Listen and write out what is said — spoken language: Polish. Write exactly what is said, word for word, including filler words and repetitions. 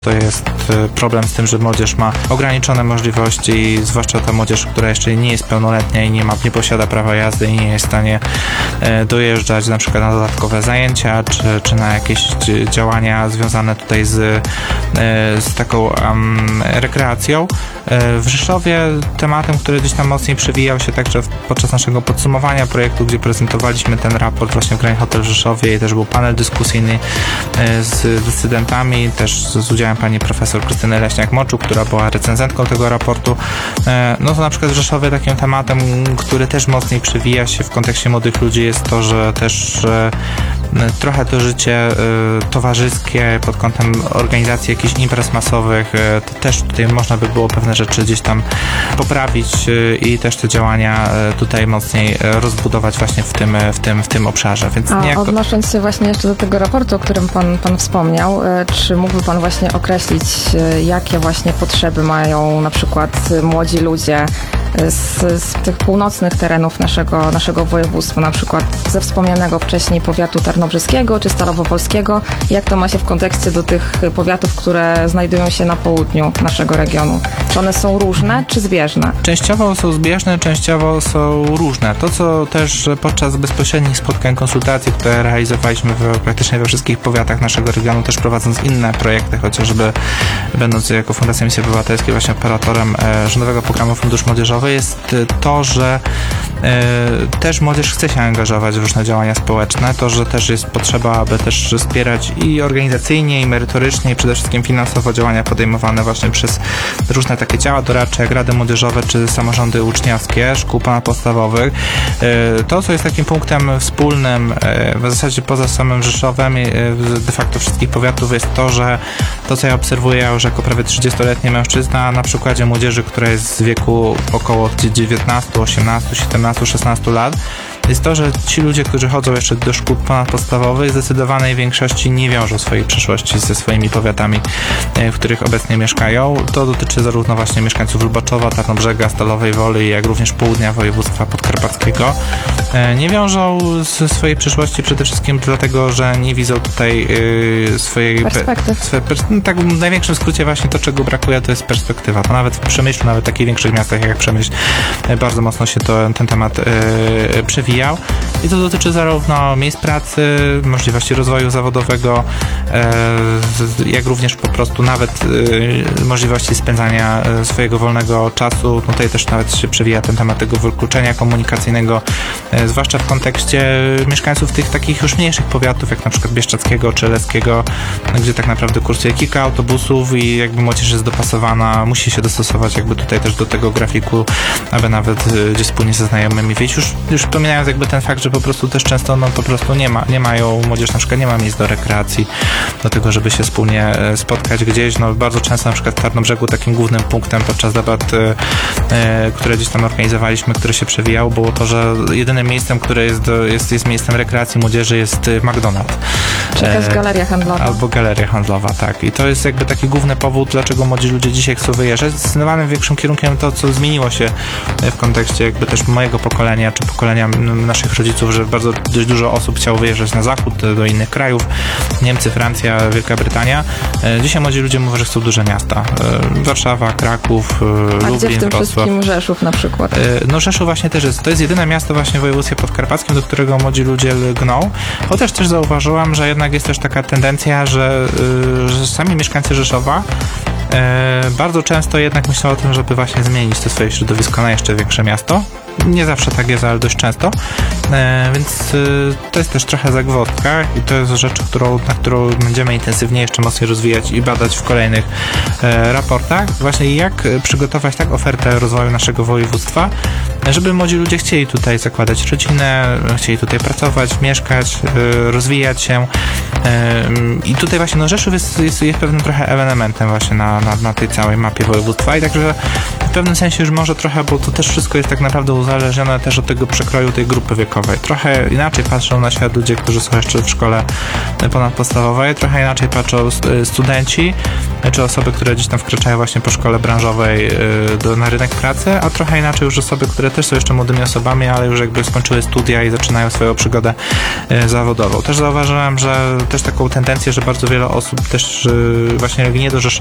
To jest problem z tym, że młodzież ma ograniczone możliwości, zwłaszcza ta młodzież, która jeszcze nie jest pełnoletnia i nie ma, nie posiada prawa jazdy i nie jest w stanie dojeżdżać na przykład na dodatkowe zajęcia, czy, czy na jakieś działania związane tutaj z, z taką um, rekreacją. W Rzeszowie tematem, który gdzieś tam mocniej przewijał się także podczas naszego podsumowania projektu, gdzie prezentowaliśmy ten raport właśnie w Grand Hotel w Rzeszowie i też był panel dyskusyjny z decydentami, też z udziałem pani profesor Krystyny Leśniak-Moczuk, która była recenzentką tego raportu. No to na przykład w Rzeszowie takim tematem, który też mocniej przewija się w kontekście młodych ludzi, jest to, że też trochę to życie towarzyskie pod kątem organizacji jakichś imprez masowych, to też tutaj można by było pewne rzeczy gdzieś tam poprawić i też te działania tutaj mocniej rozbudować właśnie w tym, w tym, w tym obszarze. Więc A niejako... odnosząc się właśnie jeszcze do tego raportu, o którym pan, pan wspomniał, czy mógłby pan właśnie określić, jakie właśnie potrzeby mają na przykład młodzi ludzie z, z tych północnych terenów naszego, naszego województwa, na przykład ze wspomnianego wcześniej powiatu tarnobrzeskiego czy starowopolskiego, jak to ma się w kontekście do tych powiatów, które znajdują się na południu naszego regionu? Czy one są różne, czy zbieżne? Częściowo są zbieżne, częściowo są różne. To, co też podczas bezpośrednich spotkań, konsultacji, które realizowaliśmy w, praktycznie we wszystkich powiatach naszego regionu, też prowadząc inne projekty, chociażby będąc jako Fundacja Misji Obywatelskiej właśnie operatorem e, Rządowego Programu Fundusz Młodzieżowy, jest to, że e, też młodzież chce się angażować w różne działania społeczne, to, że też jest potrzeba, aby też wspierać i organizacyjnie, i merytorycznie, i przede wszystkim finansowo działania podejmowane właśnie przez różne takie ciała doradcze, jak rady młodzieżowe, czy samorządy uczniowskie, szkół ponadpodstawowych. E, to, co jest takim punktem wspólnym, e, w zasadzie poza samym Rzeszowem, e, de facto wszystkich powiatów, jest to, że to, co ja obserwuję już jako prawie trzydziestoletni mężczyzna na przykładzie młodzieży, która jest z wieku około dziewiętnastu, osiemnastu, siedemnastu, szesnastu lat, jest to, że ci ludzie, którzy chodzą jeszcze do szkół ponadpodstawowych, w zdecydowanej większości nie wiążą swojej przyszłości ze swoimi powiatami, w których obecnie mieszkają. To dotyczy zarówno właśnie mieszkańców Lubaczowa, Tarnobrzega, Stalowej Woli, jak również południa województwa podkarpackiego. Nie wiążą ze swojej przyszłości przede wszystkim dlatego, że nie widzą tutaj swojej perspektywy. Swe, no tak w największym skrócie właśnie to, czego brakuje, to jest perspektywa. To nawet w Przemyślu, nawet w takich większych miastach jak Przemyśl, bardzo mocno się to, ten temat yy, przewijał. I to dotyczy zarówno miejsc pracy, możliwości rozwoju zawodowego, yy, jak również po prostu nawet yy, możliwości spędzania yy, swojego wolnego czasu. Tutaj też nawet się przewija ten temat tego wykluczenia komunikacyjnego, yy, zwłaszcza w kontekście mieszkańców tych takich już mniejszych powiatów, jak na przykład Bieszczadzkiego czy Leskiego, gdzie tak naprawdę kursuje kilka autobusów i jakby młodzież jest dopasowana, musi się dostosować jakby tutaj też do tego grafiku, aby nawet y, gdzieś wspólnie ze znajomymi wyjść. Już, już pomijając jakby ten fakt, że po prostu też często no po prostu nie ma, nie mają, młodzież na przykład nie ma miejsc do rekreacji, do tego, żeby się wspólnie y, spotkać gdzieś. No bardzo często na przykład w Tarnobrzegu takim głównym punktem podczas debat, y, y, które gdzieś tam organizowaliśmy, które się przewijało, było to, że jedynym miejscem, które jest, do, jest, jest miejscem rekreacji młodzieży, jest y, McDonald's. Czy jakaś e, galeria handlowa. Albo galeria handlowa, tak. I to jest jakby taki główny powód, dlaczego młodzi ludzie dzisiaj chcą wyjeżdżać. Zdecydowanym większym kierunkiem to, co zmieniło się w kontekście jakby też mojego pokolenia, czy pokolenia naszych rodziców, że bardzo dość dużo osób chciało wyjeżdżać na zachód, do innych krajów. Niemcy, Francja, Wielka Brytania. Dzisiaj młodzi ludzie mówią, że chcą duże miasta. Warszawa, Kraków, A Lublin, gdzie w tym Wrocław. wszystkim Rzeszów na przykład? No Rzeszów właśnie też jest. To jest jedyne miasto właśnie w województwie podkarpackim, do którego młodzi ludzie lgną. Chociaż też zauważyłam, że jednak jest też taka tendencja, że, że sami mieszkańcy Rzeszowa e, bardzo często jednak myślą o tym, żeby właśnie zmienić to swoje środowisko na jeszcze większe miasto. Nie zawsze tak jest, ale dość często. E, więc e, to jest też trochę zagwozdka i to jest rzecz, którą, na którą będziemy intensywnie jeszcze mocniej rozwijać i badać w kolejnych e, raportach. Właśnie jak przygotować tak ofertę rozwoju naszego województwa, żeby młodzi ludzie chcieli tutaj zakładać rodzinę, chcieli tutaj pracować, mieszkać, e, rozwijać się. E, I tutaj właśnie no, Rzeszów jest, jest, jest pewnym trochę ewenementem właśnie na, na, na tej całej mapie województwa i także pewnym sensie już może trochę, bo to też wszystko jest tak naprawdę uzależnione też od tego przekroju tej grupy wiekowej. Trochę inaczej patrzą na świat ludzie, którzy są jeszcze w szkole ponadpodstawowej, trochę inaczej patrzą studenci, czy osoby, które gdzieś tam wkraczają właśnie po szkole branżowej do, na rynek pracy, a trochę inaczej już osoby, które też są jeszcze młodymi osobami, ale już jakby skończyły studia i zaczynają swoją przygodę zawodową. Też zauważyłem, że też taką tendencję, że bardzo wiele osób też właśnie nie do Rzeszowa